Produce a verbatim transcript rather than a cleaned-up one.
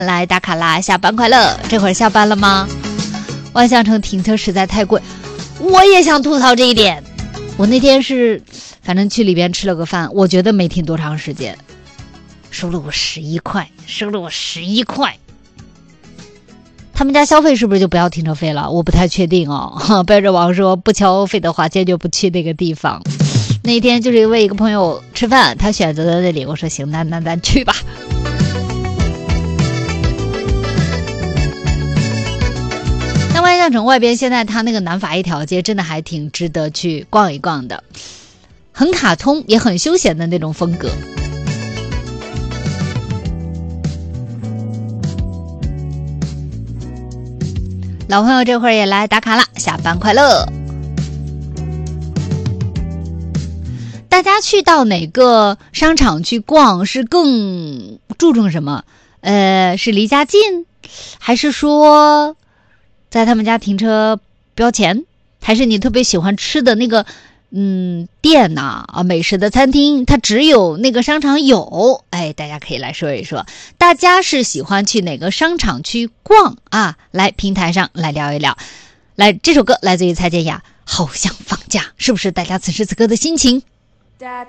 来打卡啦，下班快乐。这会儿下班了吗？万象城停车实在太贵，我也想吐槽这一点。我那天是反正去里边吃了个饭，我觉得没停多长时间，收了我十一块，收了我十一块。他们家消费是不是就不要停车费了？我不太确定哦。标着王说不交费的话，坚决不去那个地方。那天就是为一个朋友吃饭，他选择在那里，我说行，那那咱去吧。那万象城外边现在它那个南法一条街真的还挺值得去逛一逛的，很卡通也很休闲的那种风格。老朋友这会儿也来打卡了，下班快乐。大家去到哪个商场去逛是更注重什么？呃，是离家近，还是说在他们家停车标钱，还是你特别喜欢吃的那个嗯店呐 啊, 啊美食的餐厅，它只有那个商场有？哎，大家可以来说一说，大家是喜欢去哪个商场去逛啊？来平台上来聊一聊。来，这首歌来自于蔡健雅，好想放假，是不是大家此时此刻的心情？